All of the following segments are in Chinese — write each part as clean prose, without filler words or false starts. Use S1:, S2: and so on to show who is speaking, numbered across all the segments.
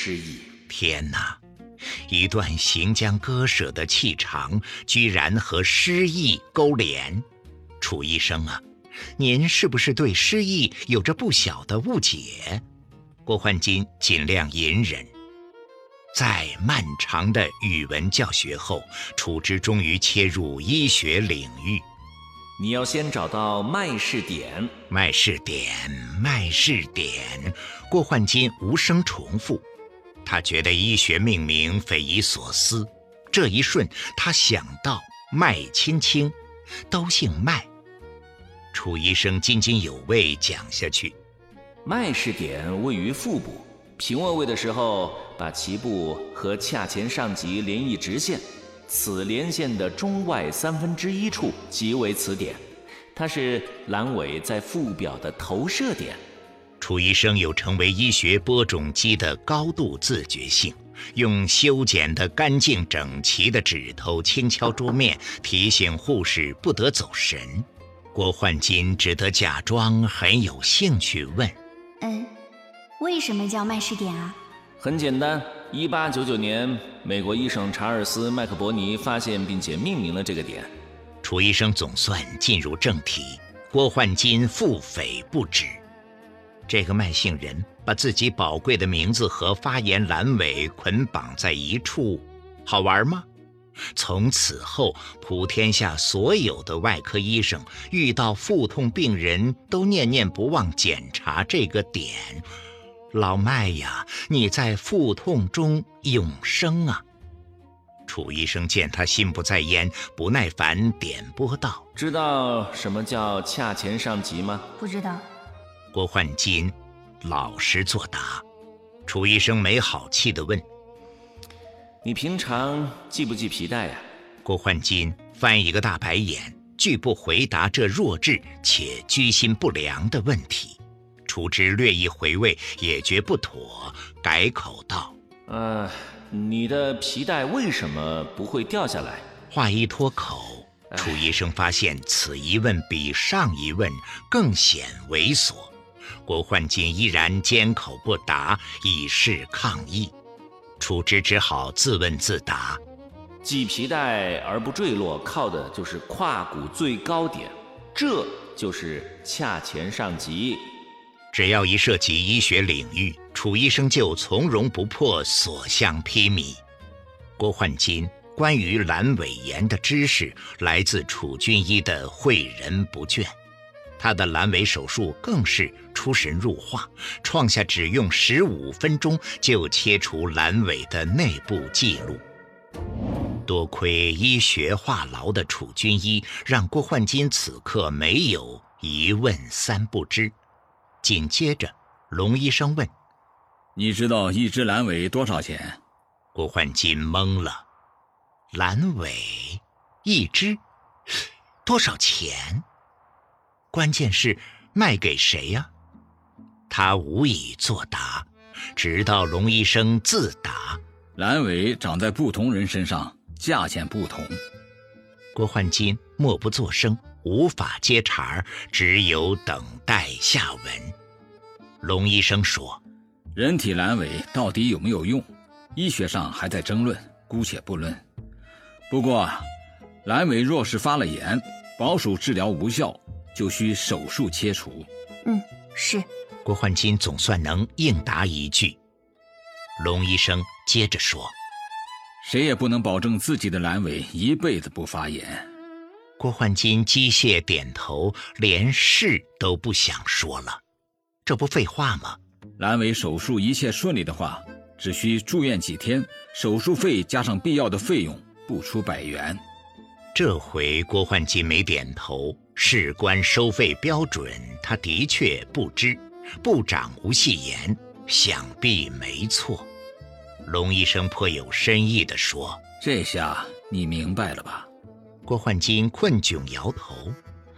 S1: 失忆。
S2: 天哪，一段行将割舍的气长，居然和失忆勾连。楚医生啊，您是不是对失忆有着不小的误解？郭焕金尽量隐忍。在漫长的语文教学后，楚之终于切入医学领域。
S1: 你要先找到脉试点。
S2: 脉试点，脉试点。郭焕金无声重复。他觉得医学命名匪夷所思。这一瞬，他想到麦青青，都姓麦。楚医生津津有味讲下去。
S1: 脉试点位于腹部，平卧位的时候，把脐部和髂前上棘连一直线，此连线的中外1/3处即为此点，它是阑尾在腹表的投射点。
S2: 楚医生有成为医学播种机的高度自觉性，用修剪得干净整齐的指头轻敲桌面，提醒护士不得走神。郭焕金只得假装很有兴趣问：
S3: 为什么叫脉试点啊？
S1: 很简单，1899年，美国医生查尔斯·麦克伯尼发现并且命名了这个点。
S2: 楚医生总算进入正题，郭焕金腹诽不止。这个麦姓人把自己宝贵的名字和发炎阑尾捆绑在一处，好玩吗？从此后，普天下所有的外科医生遇到腹痛病人都念念不忘检查这个点。老麦呀，你在腹痛中永生啊！楚医生见他心不在焉，不耐烦点拨道：
S1: 知道什么叫髂前上棘吗？
S3: 不知道。
S2: 郭焕金老实作答。楚医生没好气地问：
S1: 你平常系不系皮带呀？
S2: 郭焕金翻一个大白眼，拒不回答这弱智且居心不良的问题。楚之略一回味，也觉不妥，改口道：
S1: 你的皮带为什么不会掉下来？
S2: 话一脱口，楚医生发现此一问比上一问更显猥琐。郭焕金依然缄口不答，以示抗议。楚之只好自问自答：
S1: 系皮带而不坠落，靠的就是胯骨最高点，这就是髂前上棘。
S2: 只要一涉及医学领域，楚医生就从容不迫，所向披靡。郭焕金关于阑尾炎的知识来自楚军医的诲人不倦，他的阑尾手术更是出神入化，创下只用15分钟就切除阑尾的内部记录。多亏医学话痨的楚军医，让郭焕金此刻没有一问三不知。紧接着，龙医生问：
S4: 你知道一只阑尾多少钱？
S2: 郭焕金懵了。阑尾一只，多少钱？关键是卖给谁呀？他无以作答，直到龙医生自答：
S4: 阑尾长在不同人身上，价钱不同。
S2: 郭焕金默不作声，无法接茬，只有等待下文。龙医生说：
S4: 人体阑尾到底有没有用，医学上还在争论，姑且不论。不过阑尾若是发了炎，保守治疗无效，就需手术切除。
S3: 是。
S2: 郭焕金总算能应答一句。龙医生接着说：
S4: 谁也不能保证自己的阑尾一辈子不发炎。
S2: 郭焕金机械点头，连是都不想说了。这不废话吗？
S4: 阑尾手术一切顺利的话，只需住院几天，手术费加上必要的费用，不出100元。
S2: 这回郭焕金没点头，事关收费标准，他的确不知。部长无戏言，想必没错。龙医生颇有深意地说：
S4: 这下你明白了吧？
S2: 郭焕金困窘摇头：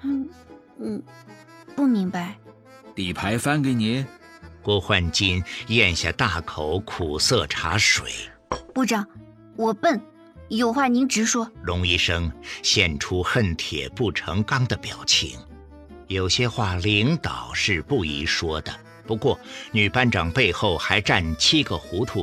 S3: 不明白。
S4: 底牌翻给你。
S2: 郭焕金咽下大口苦涩茶水。
S3: 部长，我笨，有话您直说。
S2: 龙医生现出恨铁不成钢的表情。有些话领导是不宜说的，不过女班长背后还站7个糊涂